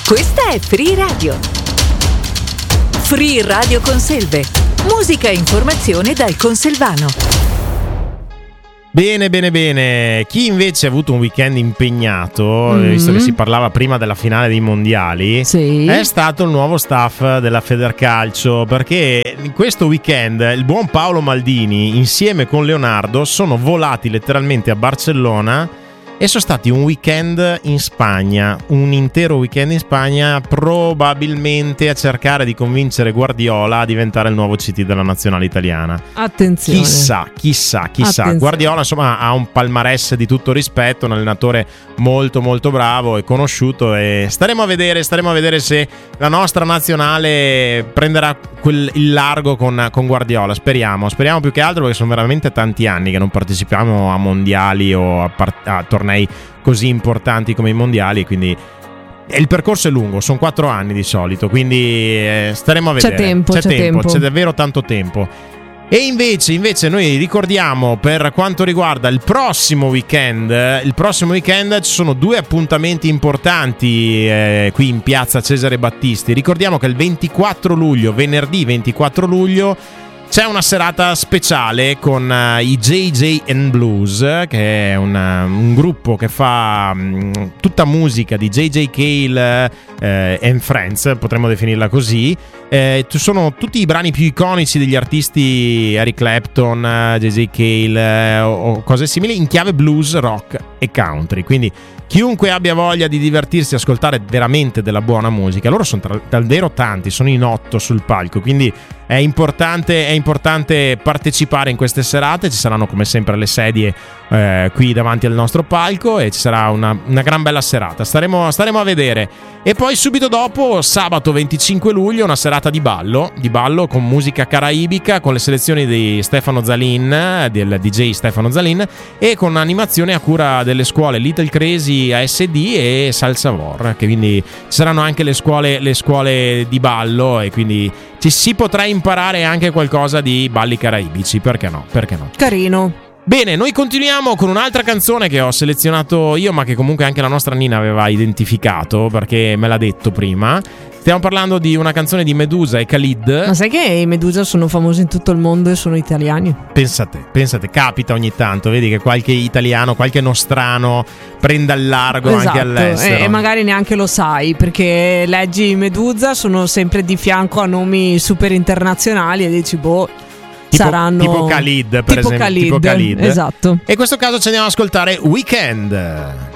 Questa è Free Radio. Free Radio Conselve. Musica e informazione dal conselvano. Bene. Chi invece ha avuto un weekend impegnato, visto che si parlava prima della finale dei mondiali, sì, è stato il nuovo staff della Federcalcio, perché in questo weekend il buon Paolo Maldini insieme con Leonardo sono volati letteralmente a Barcellona e sono stati un weekend in Spagna, un intero weekend in Spagna, probabilmente a cercare di convincere Guardiola a diventare il nuovo CT della nazionale italiana. Attenzione. Chissà. Attenzione. Guardiola insomma ha un palmarès di tutto rispetto, un allenatore molto bravo e conosciuto, e staremo a vedere se la nostra nazionale prenderà il largo con Guardiola. Speriamo più che altro, perché sono veramente tanti anni che non partecipiamo a mondiali o a tornei così importanti come i mondiali, quindi il percorso è lungo, sono 4 anni di solito, quindi staremo a vedere. C'è tempo, c'è davvero tanto tempo. E invece noi ricordiamo, per quanto riguarda il prossimo weekend ci sono 2 appuntamenti importanti qui in piazza Cesare Battisti. Ricordiamo che il 24 luglio, venerdì 24 luglio, c'è una serata speciale con i JJ and Blues, che è un gruppo che fa tutta musica di JJ Cale and Friends, potremmo definirla così. Sono tutti i brani più iconici degli artisti Eric Clapton, JJ Cale o cose simili, in chiave blues, rock e country. Quindi chiunque abbia voglia di divertirsi e ascoltare veramente della buona musica, loro sono davvero tanti, sono in 8 sul palco, quindi è importante partecipare in queste serate. Ci saranno come sempre le sedie qui davanti al nostro palco e ci sarà una gran bella serata. Staremo a vedere. E poi subito dopo, sabato 25 luglio, una serata di ballo con musica caraibica, con le selezioni di Stefano Zalin, del DJ Stefano Zalin, e con animazione a cura delle scuole Little Crazy ASD e Salsavor, che quindi ci saranno anche le scuole di ballo, e quindi ci si potrà imparare anche qualcosa di balli caraibici, perché no? Carino. Bene, noi continuiamo con un'altra canzone che ho selezionato io, ma che comunque anche la nostra Nina aveva identificato, perché me l'ha detto prima. Stiamo parlando di una canzone di Medusa e Khalid. Ma sai che i Medusa sono famosi in tutto il mondo e sono italiani? Pensate, capita ogni tanto, vedi che qualche italiano, qualche nostrano prenda il largo, esatto, anche all'estero. E magari neanche lo sai, perché leggi i Medusa, sono sempre di fianco a nomi super internazionali e dici saranno tipo Khalid, per esempio. Tipo Khalid, esatto. E in questo caso ci andiamo ad ascoltare Weekend.